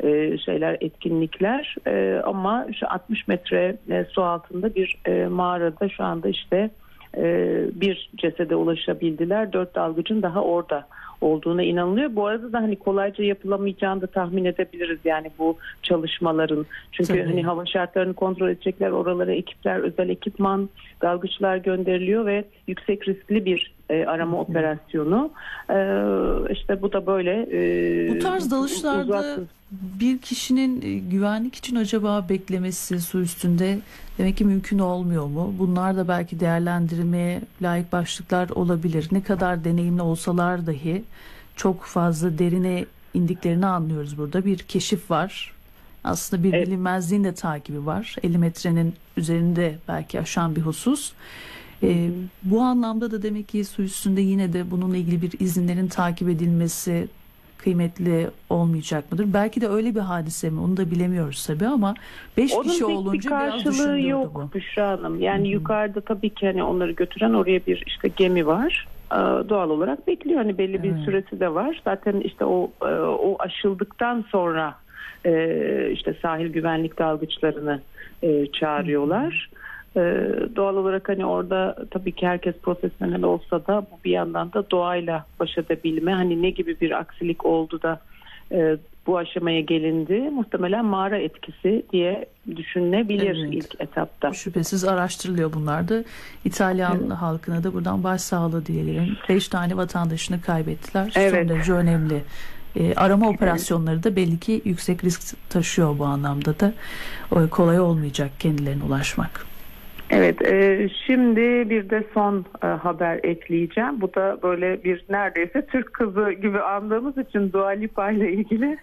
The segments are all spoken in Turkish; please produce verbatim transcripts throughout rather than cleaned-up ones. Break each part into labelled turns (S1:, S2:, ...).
S1: e, şeyler, etkinlikler. E, ama şu altmış metre e, su altında bir e, mağarada şu anda işte e, bir cesede ulaşabildiler. Dört dalgıcın daha orada olduğuna inanılıyor. Bu arada da hani kolayca yapılamayacağını da tahmin edebiliriz yani bu çalışmaların. Çünkü
S2: Tabii.
S1: hani hava şartlarını kontrol edecekler, oralara ekipler, özel ekipman, dalgıçlar gönderiliyor ve yüksek riskli bir e, arama Hı-hı. operasyonu. E, işte bu da böyle. E,
S2: bu tarz dalışlarda
S1: uzaksız.
S2: Bir kişinin güvenlik için acaba beklemesi su üstünde demek ki mümkün olmuyor mu? Bunlar da belki değerlendirmeye layık başlıklar olabilir. Ne kadar deneyimli olsalar dahi çok fazla derine indiklerini anlıyoruz burada. Bir keşif var. Aslında bir
S1: evet.
S2: bilinmezliğin de takibi var. elli metrenin üzerinde belki aşan bir husus. Ee, bu anlamda da demek ki su üstünde yine de bununla ilgili bir izinlerin takip edilmesi kıymetli olmayacak mıdır? Belki de öyle bir hadise mi? Onu da bilemiyoruz tabii ama beş
S1: Onun
S2: kişi olunca biraz düşündürdü
S1: yok
S2: bu.
S1: Büşra Hanım. Yani
S2: Hı-hı.
S1: yukarıda tabii ki hani onları götüren oraya bir işte gemi var. Ee, doğal olarak bekliyor. Hani belli bir evet. süresi de var. Zaten işte o o aşıldıktan sonra e, işte sahil güvenlik dalgıçlarını e, çağırıyorlar. Hı-hı. Doğal olarak hani orada tabii ki herkes profesyonel olsa da bu bir yandan da doğayla baş edebilme, hani ne gibi bir aksilik oldu da e, bu aşamaya gelindi, muhtemelen mağara etkisi diye düşünülebilir evet. ilk etapta.
S2: Şüphesiz araştırılıyor bunlar da. İtalyan evet. halkına da buradan başsağlığı diyelim. Beş tane vatandaşını kaybettiler. Evet. Son derece önemli. E, arama operasyonları da belli ki yüksek risk taşıyor bu anlamda da. O, kolay olmayacak kendilerine ulaşmak.
S1: Evet, e, şimdi bir de son e, haber ekleyeceğim. Bu da böyle bir neredeyse Türk kızı gibi andığımız için Dua Lipa ile ilgili.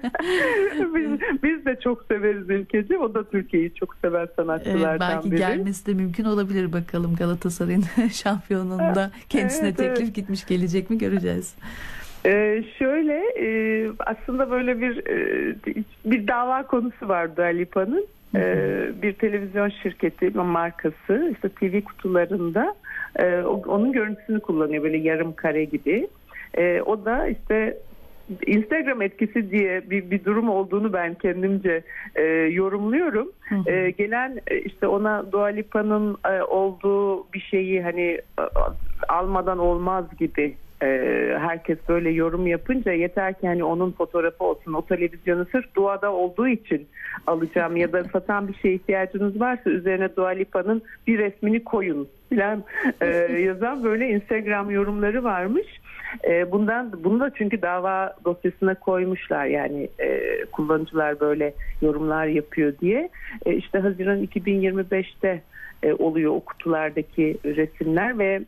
S1: biz, biz de çok severiz ülkeci. O da Türkiye'yi çok seven sanatçılardan
S2: e, belki
S1: biri.
S2: Belki gelmesi de mümkün olabilir, bakalım Galatasaray'ın şampiyonluğunda kendisine evet, teklif evet. gitmiş, gelecek mi göreceğiz.
S1: Ee, şöyle e, aslında böyle bir e, bir dava konusu var Dua Lipa'nın. Ee, bir televizyon şirketi markası işte T V kutularında e, onun görüntüsünü kullanıyor, böyle yarım kare gibi. E, o da işte Instagram etkisi diye bir, bir durum olduğunu ben kendimce e, yorumluyorum. Hı hı. E, gelen işte ona Dua Lipa'nın e, olduğu bir şeyi hani e, almadan olmaz gibi. Ee, herkes böyle yorum yapınca yeter ki hani onun fotoğrafı olsun, o televizyonu sırf Dua'da olduğu için alacağım ya da satan bir şeye ihtiyacınız varsa üzerine Dua Lipa'nın bir resmini koyun falan ee, yazan böyle Instagram yorumları varmış. Ee, bundan bunu da çünkü dava dosyasına koymuşlar, yani e, kullanıcılar böyle yorumlar yapıyor diye. E, işte Haziran iki bin yirmi beşte e, oluyor o kutulardaki resimler ve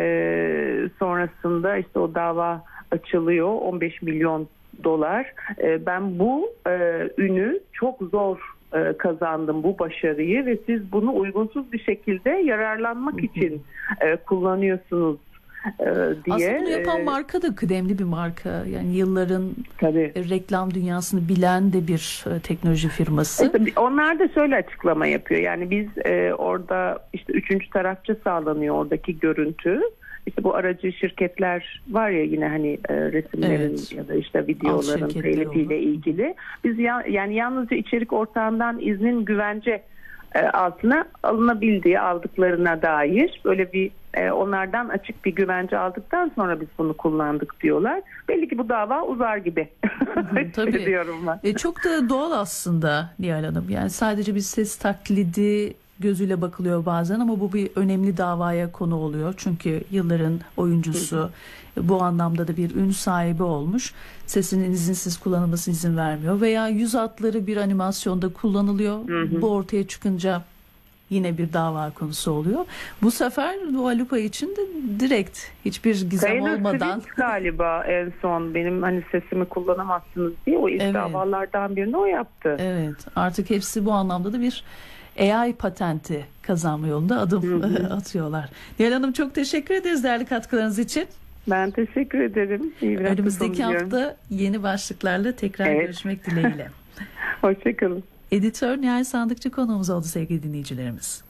S1: Ee, sonrasında işte o dava açılıyor, on beş milyon dolar. Ee, ben bu e, ünü çok zor e, kazandım, bu başarıyı, ve siz bunu uygunsuz bir şekilde yararlanmak için e, kullanıyorsunuz e, diye.
S2: Aslında bunu yapan marka da kıdemli bir marka. Yani yılların tabii. reklam dünyasını bilen de bir e, teknoloji firması.
S1: E, tabii, onlar da şöyle açıklama yapıyor. Yani biz e, orada işte üçüncü tarafçı sağlanıyor oradaki görüntü. İşte bu aracı şirketler var ya yine hani e, resimlerin evet. ya da işte videoların telifiyle ilgili. Biz ya, yani yalnızca içerik ortağından iznin güvence e, altına alınabildiği, aldıklarına dair böyle bir e, onlardan açık bir güvence aldıktan sonra biz bunu kullandık diyorlar. Belli ki bu dava uzar gibi.
S2: Tabii.
S1: diyorum ben.
S2: E, çok da doğal aslında Nihal Hanım. Yani sadece bir ses taklidi gözüyle bakılıyor bazen ama bu bir önemli davaya konu oluyor. Çünkü yılların oyuncusu, hı hı. bu anlamda da bir ün sahibi olmuş. Sesinin izinsiz kullanılmasına izin vermiyor veya yüz hatları bir animasyonda kullanılıyor. Hı hı. Bu ortaya çıkınca yine bir dava konusu oluyor. Bu sefer Dua Lipa için de direkt hiçbir gizem Taylor olmadan.
S1: Swift galiba en son benim hani sesimi kullanamazsınız diye o ilk evet. davalardan birini o yaptı.
S2: Evet, artık hepsi bu anlamda da bir A I patenti kazanma yolunda adım hı hı. atıyorlar. Nihal Hanım, çok teşekkür ederiz değerli katkılarınız için.
S1: Ben teşekkür ederim. İyi bir
S2: Önümüzdeki hafta yeni başlıklarla tekrar evet. görüşmek dileğiyle.
S1: Hoşçakalın.
S2: Editör Nihal Sandıkçı konuğumuz oldu sevgili dinleyicilerimiz.